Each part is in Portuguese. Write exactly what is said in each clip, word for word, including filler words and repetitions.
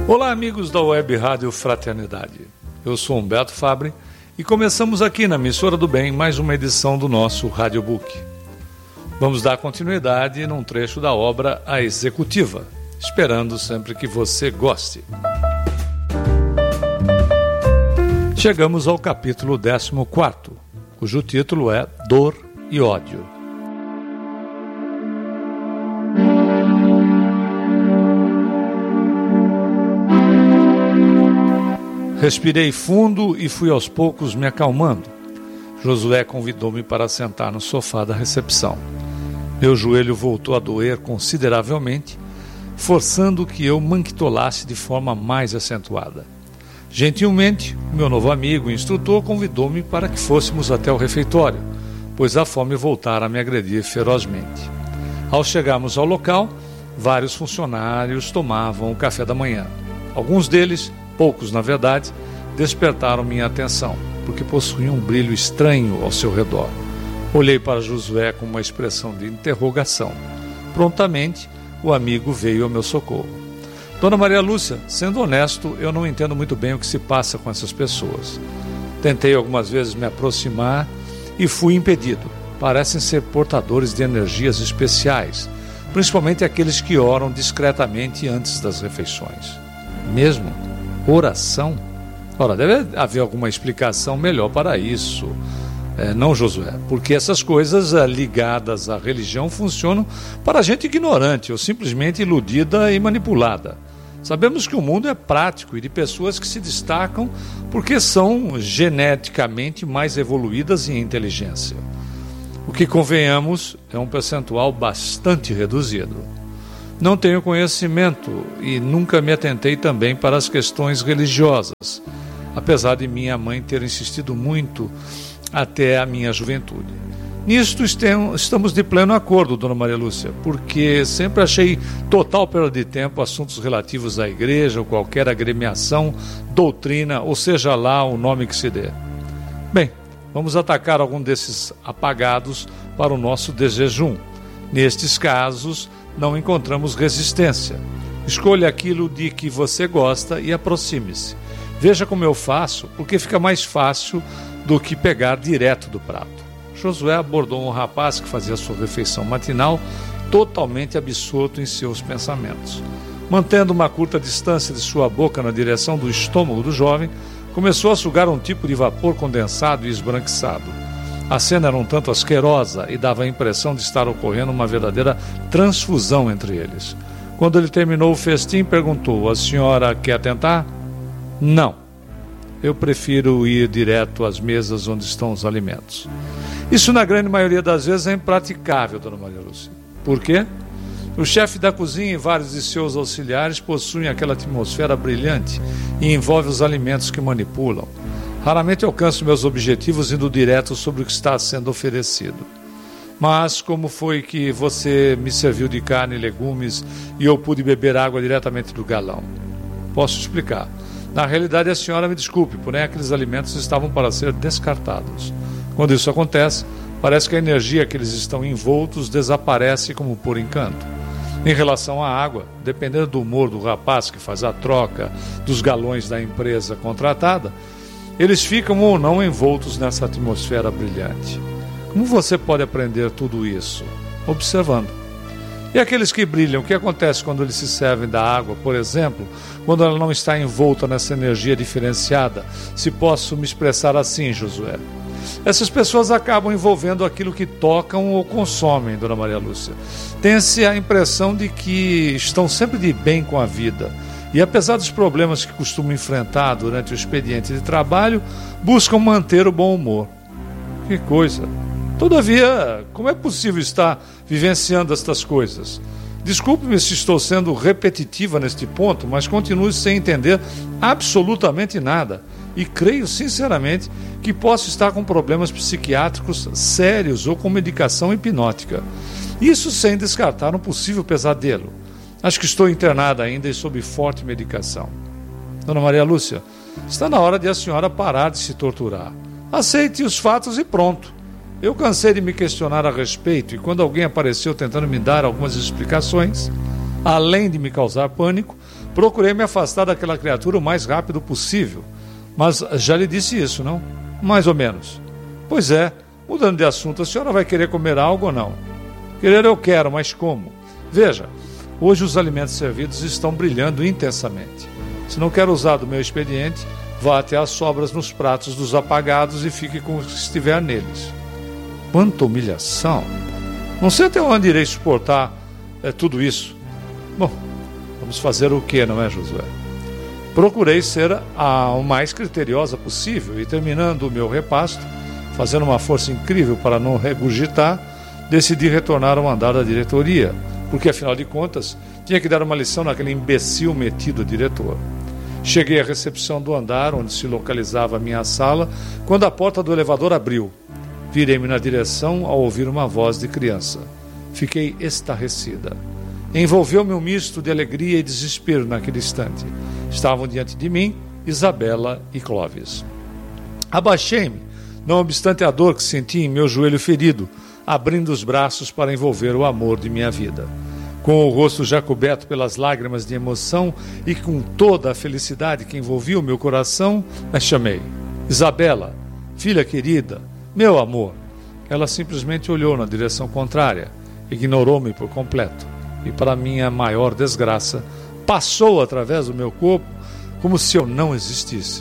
Olá, amigos da Web Rádio Fraternidade. Eu sou Humberto Fabre e começamos aqui na Emissora do Bem mais uma edição do nosso Radiobook. Vamos dar continuidade num trecho da obra A Executiva, esperando sempre que você goste. Chegamos ao capítulo décimo quarto, cujo título é Dor e Ódio. Respirei fundo e fui aos poucos me acalmando. Josué convidou-me para sentar no sofá da recepção. Meu joelho voltou a doer consideravelmente, forçando que eu manquitolasse de forma mais acentuada. Gentilmente, meu novo amigo e instrutor convidou-me para que fôssemos até o refeitório, pois a fome voltara a me agredir ferozmente. Ao chegarmos ao local, vários funcionários tomavam o café da manhã. Alguns deles, poucos na verdade, despertaram minha atenção, porque possuíam um brilho estranho ao seu redor. Olhei para Josué com uma expressão de interrogação. Prontamente, o amigo veio ao meu socorro. Dona Maria Lúcia, sendo honesto, eu não entendo muito bem o que se passa com essas pessoas. Tentei algumas vezes me aproximar e fui impedido. Parecem ser portadores de energias especiais, principalmente aqueles que oram discretamente antes das refeições. Mesmo oração? Ora, deve haver alguma explicação melhor para isso, é, não, Josué? Porque essas coisas é, ligadas à religião funcionam para gente ignorante ou simplesmente iludida e manipulada. Sabemos que o mundo é prático e de pessoas que se destacam porque são geneticamente mais evoluídas em inteligência. O que, convenhamos, é um percentual bastante reduzido. Não tenho conhecimento e nunca me atentei também para as questões religiosas, apesar de minha mãe ter insistido muito até a minha juventude. Nisto estamos de pleno acordo, Dona Maria Lúcia, porque sempre achei total perda de tempo assuntos relativos à igreja ou qualquer agremiação, doutrina, ou seja lá o nome que se dê. Bem, vamos atacar algum desses apagados para o nosso desjejum. Nestes casos, não encontramos resistência. Escolha aquilo de que você gosta e aproxime-se. Veja como eu faço, porque fica mais fácil do que pegar direto do prato. Josué abordou um rapaz que fazia sua refeição matinal, totalmente absorto em seus pensamentos. Mantendo uma curta distância de sua boca na direção do estômago do jovem, começou a sugar um tipo de vapor condensado e esbranquiçado. A cena era um tanto asquerosa e dava a impressão de estar ocorrendo uma verdadeira transfusão entre eles. Quando ele terminou o festim, perguntou: a senhora quer tentar? Não. Eu prefiro ir direto às mesas onde estão os alimentos. Isso, na grande maioria das vezes, é impraticável, Dona Maria Lúcia. Por quê? O chefe da cozinha e vários de seus auxiliares possuem aquela atmosfera brilhante e envolve os alimentos que manipulam. Raramente alcanço meus objetivos indo direto sobre o que está sendo oferecido. Mas como foi que você me serviu de carne e legumes e eu pude beber água diretamente do galão? Posso explicar. Na realidade, a senhora me desculpe, porém aqueles alimentos estavam para ser descartados. Quando isso acontece, parece que a energia que eles estão envoltos desaparece como por encanto. Em relação à água, dependendo do humor do rapaz que faz a troca dos galões da empresa contratada, eles ficam ou não envoltos nessa atmosfera brilhante. Como você pode aprender tudo isso? Observando. E aqueles que brilham, o que acontece quando eles se servem da água, por exemplo, quando ela não está envolta nessa energia diferenciada? Se posso me expressar assim, Josué. Essas pessoas acabam envolvendo aquilo que tocam ou consomem, Dona Maria Lúcia. Tem-se a impressão de que estão sempre de bem com a vida. E apesar dos problemas que costumam enfrentar durante o expediente de trabalho, buscam manter o bom humor. Que coisa! Todavia, como é possível estar vivenciando estas coisas? Desculpe-me se estou sendo repetitiva neste ponto, mas continuo sem entender absolutamente nada. E creio sinceramente que posso estar com problemas psiquiátricos sérios ou com medicação hipnótica. Isso sem descartar um possível pesadelo. Acho que estou internada ainda e sob forte medicação. Dona Maria Lúcia, está na hora de a senhora parar de se torturar. Aceite os fatos e pronto. Eu cansei de me questionar a respeito e quando alguém apareceu tentando me dar algumas explicações, Além de me causar pânico, procurei me afastar daquela criatura o mais rápido possível. Mas já lhe disse isso, não? Mais ou menos. Pois é, mudando de assunto, a senhora vai querer comer algo ou não? Querer eu quero, mas como? Veja, hoje os alimentos servidos estão brilhando intensamente. Se não quer usar do meu expediente, vá até as sobras nos pratos dos apagados e fique com o que estiver neles. Quanta humilhação! Não sei até onde irei suportar é, tudo isso. Bom, vamos fazer o que, não é, Josué? Procurei ser a, o mais criteriosa possível e, terminando o meu repasto, fazendo uma força incrível para não regurgitar, decidi retornar ao andar da diretoria, porque, afinal de contas, tinha que dar uma lição naquele imbecil metido diretor. Cheguei à recepção do andar, onde se localizava a minha sala, quando a porta do elevador abriu. Virei-me na direção ao ouvir uma voz de criança. Fiquei estarrecida. Envolveu-me um misto de alegria e desespero naquele instante. Estavam diante de mim Isabela e Clóvis. Abaixei-me, não obstante a dor que senti em meu joelho ferido, abrindo os braços para envolver o amor de minha vida. Com o rosto já coberto pelas lágrimas de emoção e com toda a felicidade que envolvia o meu coração, a chamei. Isabela, filha querida, meu amor. Ela simplesmente olhou na direção contrária, ignorou-me por completo e, para minha maior desgraça, passou através do meu corpo como se eu não existisse.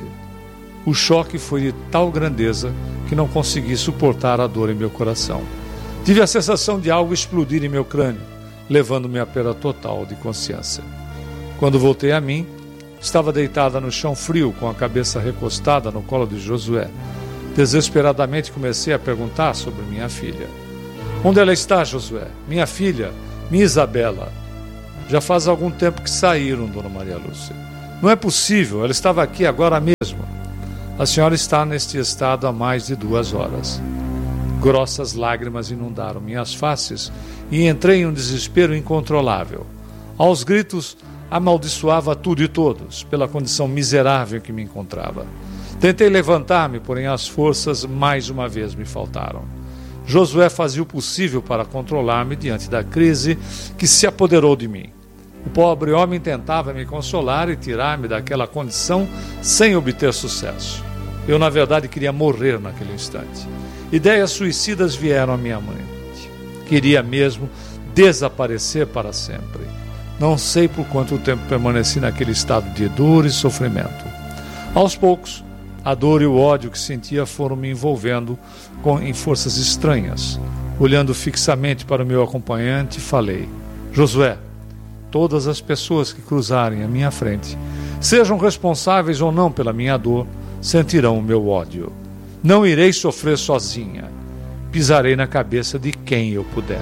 O choque foi de tal grandeza que não consegui suportar a dor em meu coração. Tive a sensação de algo explodir em meu crânio, levando-me à perda total de consciência. Quando voltei a mim, estava deitada no chão frio, com a cabeça recostada no colo de Josué. Desesperadamente comecei a perguntar sobre minha filha. Onde ela está, Josué? Minha filha, minha Isabela. Já faz algum tempo que saíram, dona Maria Lúcia. Não é possível, ela estava aqui agora mesmo. A senhora está neste estado há mais de duas horas. Grossas lágrimas inundaram minhas faces e entrei em um desespero incontrolável. Aos gritos, amaldiçoava tudo e todos pela condição miserável em que me encontrava. Tentei levantar-me, porém as forças mais uma vez me faltaram. Josué fazia o possível para controlar-me diante da crise que se apoderou de mim. O pobre homem tentava me consolar e tirar-me daquela condição sem obter sucesso. Eu, na verdade, queria morrer naquele instante. Ideias suicidas vieram à minha mente. Queria mesmo desaparecer para sempre. Não sei por quanto tempo permaneci naquele estado de dor e sofrimento. Aos poucos, a dor e o ódio que sentia foram me envolvendo com, em forças estranhas. Olhando fixamente para o meu acompanhante, falei: Josué, todas as pessoas que cruzarem a minha frente, sejam responsáveis ou não pela minha dor, sentirão o meu ódio. Não irei sofrer sozinha. Pisarei na cabeça de quem eu puder.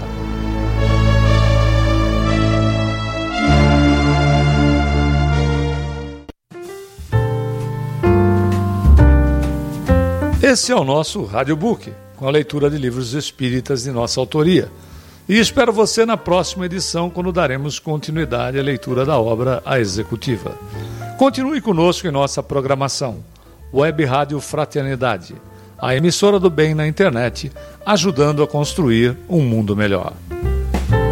Esse é o nosso Radiobook, com a leitura de livros espíritas de nossa autoria. E espero você na próxima edição, quando daremos continuidade à leitura da obra A Executiva. Continue conosco em nossa programação. Web Rádio Fraternidade, a emissora do bem na internet, ajudando a construir um mundo melhor.